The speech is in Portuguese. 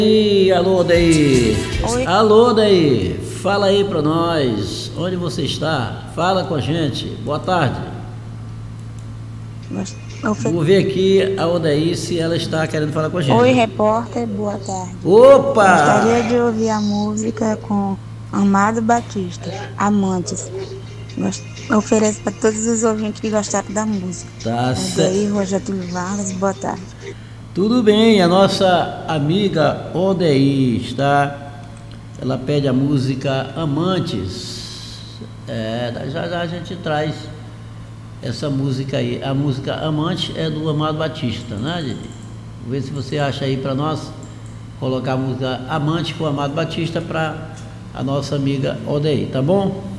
E alô, daí. Oi. Alô, daí. Fala aí pra nós. Onde você está? Fala com a gente. Boa tarde. Vou ver aqui a Odaí se ela está querendo falar com a gente. Oi, repórter, boa tarde. Opa! Gostaria de ouvir a música com Amado Batista, Amantes. Ofereço para todos os ouvintes que gostaram da música. Tá Odaí, certo. Rogério Vargas, boa tarde. Tudo bem, a nossa amiga Odaí, tá? Ela pede a música Amantes. Já já a gente traz essa música aí. A música Amante é do Amado Batista, né, Didi? Vou ver se você acha aí para nós colocar a música Amante com o Amado Batista para a nossa amiga Odaí, tá bom?